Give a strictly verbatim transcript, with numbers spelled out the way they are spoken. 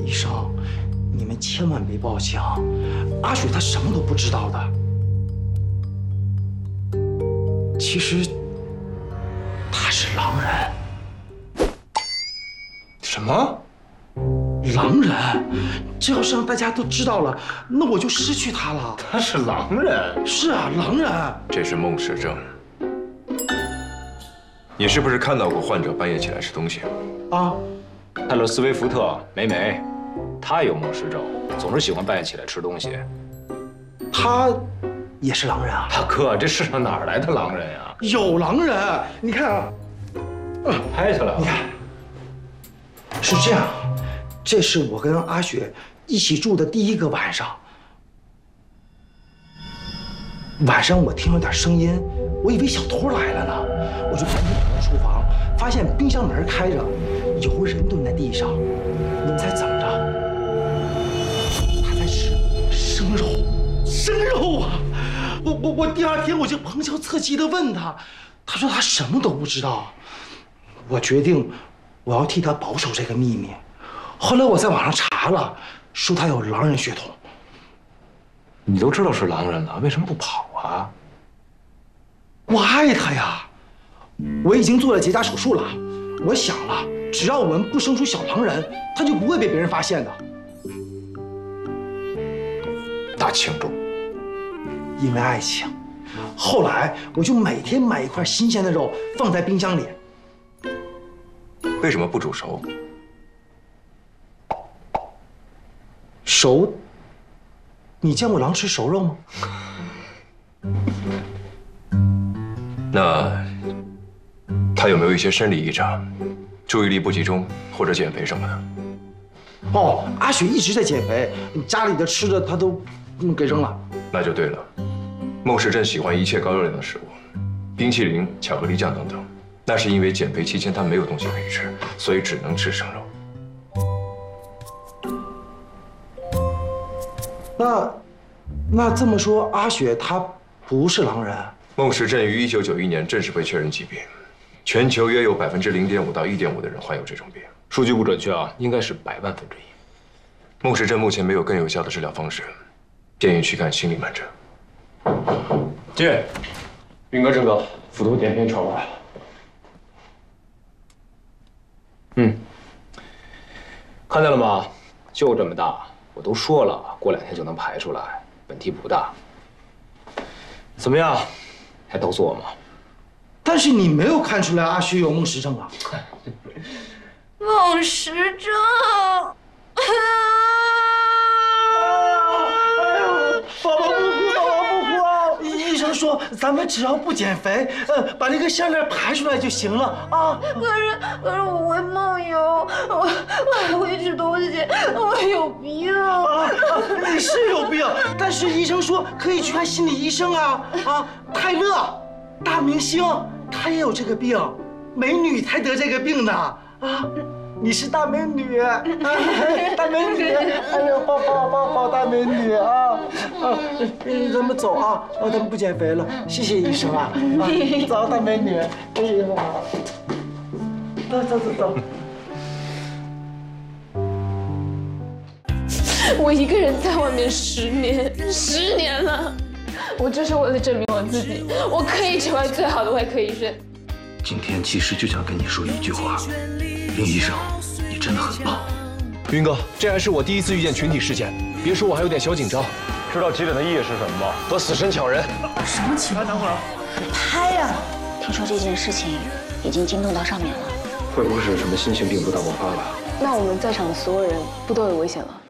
医生，你们千万别报警，阿雪她什么都不知道的。其实她是狼人。 什么？ 狼人？这要是让大家都知道了，那我就失去她了。 他是狼人？ 是啊，狼人。 这是梦时症。你是不是看到过患者半夜起来吃东西？ 啊， 泰勒·斯威夫特，美美，她有梦时症，总是喜欢半夜起来吃东西。 他也是狼人啊？ 大哥，这世上哪儿来的狼人呀？ 有狼人，你看啊， 拍下来了。 你看，是这样，这是我跟阿雪一起住的第一个晚上。晚上我听了点声音，我以为小偷来了呢，我就赶紧跑到厨房，发现冰箱门开着，有人蹲在地上。你们猜怎么着？他在吃生肉，生肉啊！我我我第二天我就旁敲侧击地问他，他说他什么都不知道。我决定我要替他保守这个秘密。后来我在网上查了，说他有狼人血统。 你都知道是狼人了，为什么不跑啊？ 我爱他呀！我已经做了结扎手术了。我想了，只要我们不生出小狼人，他就不会被别人发现的。 大庆祝！ 因为爱情，后来我就每天买一块新鲜的肉放在冰箱里。 为什么不煮熟？ 熟？你见过狼吃熟肉吗？ 那他有没有一些生理异常，注意力不集中或者减肥什么的？ 哦，阿雪一直在减肥，家里的吃的她都嗯给扔了。 那就对了，孟时珍喜欢一切高热量的食物，冰淇淋、巧克力酱等等。那是因为减肥期间他没有东西可以吃，所以只能吃生肉。 那，那这么说，阿雪她不是狼人。 孟时珍于一九九一年正式被确认疾病，全球约有百分之零点五到一点五的人患有这种病。 数据不准确啊，应该是百万分之一。 孟时珍目前没有更有效的治疗方式，建议去看心理门诊。 进，云哥、郑哥，复读点评传过来了。嗯，看见了吗？就这么大，我都说了，过两天就能排出来，问题不大。怎么样，还告诉我吗？ 但是你没有看出来阿雪有梦时症啊？ 梦时症。 宝宝不哭，宝宝不哭啊！医生说咱们只要不减肥，呃，把那个项链排出来就行了啊。 可是可是我会梦游，我我还会吃东西，我有病啊！啊你是有病，但是医生说可以去看心理医生啊啊！泰勒，大明星，他也有这个病，美女才得这个病的啊！你是大美女，啊、大美女，哎呦，抱抱抱抱大美女啊！啊，咱们走啊，哦，咱们不减肥了，谢谢医生啊！啊，走，大美女，哎呀，走走走走。 我一个人在外面十年，十年了，我就是为了证明我自己，我可以成为最好的外科医生。 今天其实就想跟你说一句话，林医生，你真的很棒。 云哥，这还是我第一次遇见群体事件，别说我还有点小紧张。 知道急诊的意义是什么吗？ 和死神抢人。 什么情况？等会儿，拍呀！听说这件事情已经惊动到上面了， 会不会是有什么新型病毒大爆发了？ 那我们在场的所有人不都有危险了？